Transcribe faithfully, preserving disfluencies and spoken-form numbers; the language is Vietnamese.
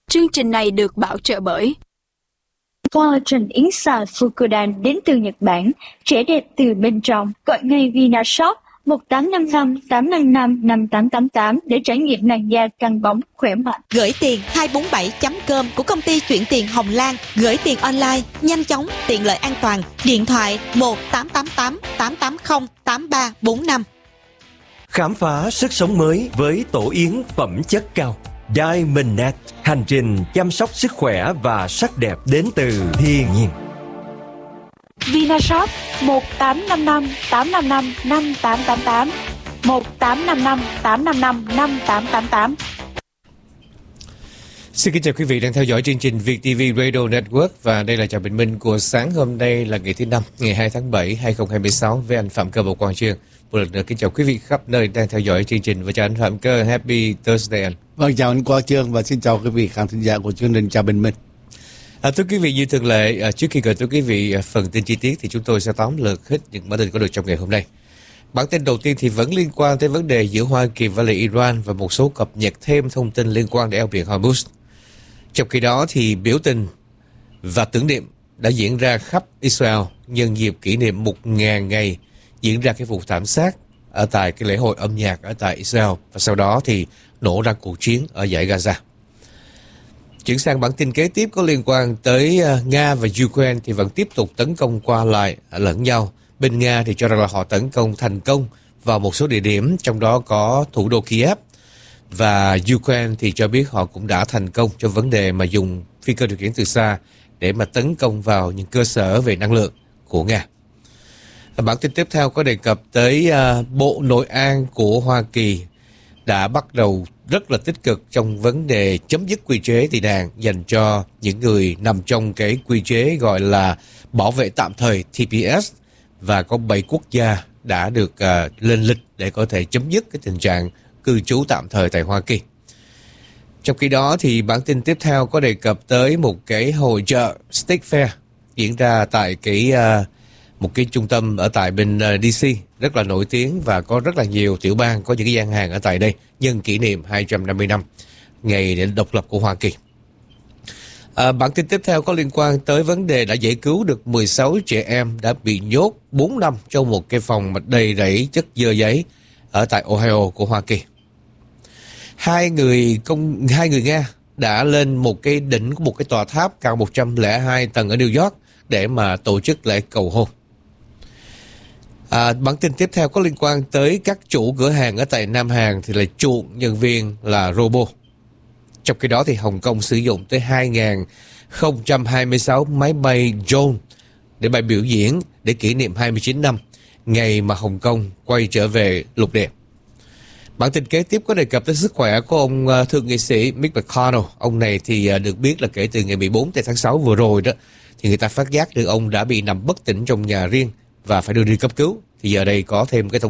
Chương trình này được bảo trợ bởi Collagen yến xào Fukudan đến từ Nhật Bản, trẻ đẹp từ bên trong. Gọi ngay Vinashop một tám năm năm tám năm năm năm tám tám tám để trải nghiệm làn da căng bóng khỏe mạnh. Gửi tiền hai bốn bảy chấm com của công ty chuyển tiền Hồng Lan. Gửi tiền online, nhanh chóng, tiện lợi, an toàn. Điện thoại một tám tám tám tám tám không tám ba bốn năm. Khám phá sức sống mới với tổ yến phẩm chất cao Diamondnet. Hành trình chăm sóc sức khỏe và sắc đẹp đến từ thiên nhiên. Vinashop một tám năm năm tám năm năm năm tám tám tám, một tám năm năm tám năm năm năm tám tám tám. Xin kính chào quý vị đang theo dõi chương trình Việt ti vi Radio Network, và đây là chào bình minh của sáng hôm nay là ngày thứ năm, ngày hai tháng bảy hai nghìn không trăm hai mươi sáu, với anh Phạm Cơ và Quang Trương. Một lần nữa kính chào quý vị khắp nơi đang theo dõi chương trình, và chào anh Phạm Cơ. Happy Thursday anh. Vâng, chào anh Quang Trương và xin chào quý vị khán thính giả của chương trình chào bình minh. À, thưa quý vị, như thường lệ, à, trước khi gửi tới quý vị à, phần tin chi tiết thì chúng tôi sẽ tóm lược hết những bản tin có được trong ngày hôm nay. Bản tin đầu tiên thì vẫn liên quan tới vấn đề giữa Hoa Kỳ và lại Iran, và một số cập nhật thêm thông tin liên quan đến eo biển Hormuz. Trong khi đó thì biểu tình và tưởng niệm đã diễn ra khắp Israel nhân dịp kỷ niệm một nghìn ngày diễn ra cái vụ thảm sát ở tại cái lễ hội âm nhạc ở tại Israel, và sau đó thì nổ ra cuộc chiến ở dải Gaza. Chuyển sang bản tin kế tiếp có liên quan tới uh, Nga và Ukraine thì vẫn tiếp tục tấn công qua lại uh, lẫn nhau. Bên Nga thì cho rằng là họ tấn công thành công vào một số địa điểm, trong đó có thủ đô Kiev, và Ukraine thì cho biết họ cũng đã thành công trong vấn đề mà dùng phi cơ điều khiển từ xa để mà tấn công vào những cơ sở về năng lượng của Nga. Bản tin tiếp theo có đề cập tới uh, Bộ Nội an của Hoa Kỳ đã bắt đầu rất là tích cực trong vấn đề chấm dứt quy chế tị nạn dành cho những người nằm trong cái quy chế gọi là bảo vệ tạm thời T P S, và có bảy quốc gia đã được uh, lên lịch để có thể chấm dứt cái tình trạng cư trú tạm thời tại Hoa Kỳ. Trong khi đó thì bản tin tiếp theo có đề cập tới một cái hội chợ State Fair diễn ra tại cái uh, một cái trung tâm ở tại bên uh, D C rất là nổi tiếng, và có rất là nhiều tiểu bang có những cái gian hàng ở tại đây nhân kỷ niệm hai trăm năm mươi năm ngày độc lập của Hoa Kỳ. À, bản tin tiếp theo có liên quan tới vấn đề đã giải cứu được mười sáu trẻ em đã bị nhốt bốn năm trong một cái phòng mà đầy rẫy chất dơ giấy ở tại Ohio của Hoa Kỳ. Hai người công hai người Nga đã lên một cái đỉnh của một cái tòa tháp cao một trăm lẻ hai tầng ở New York để mà tổ chức lễ cầu hôn. À, bản tin tiếp theo có liên quan tới các chủ cửa hàng ở tại Nam Hàn thì là chuộng nhân viên là robot. Trong khi đó thì Hồng Kông sử dụng tới hai nghìn không trăm hai mươi sáu máy bay drone để bay biểu diễn để kỷ niệm hai mươi chín năm ngày mà Hồng Kông quay trở về lục địa. Bản tin kế tiếp có đề cập tới sức khỏe của ông uh, thượng nghị sĩ Mitch McConnell. Ông này thì uh, được biết là kể từ ngày mười bốn tháng sáu vừa rồi đó thì người ta phát giác được ông đã bị nằm bất tỉnh trong nhà riêng và phải đưa đi cấp cứu. Thì giờ đây có thêm cái thông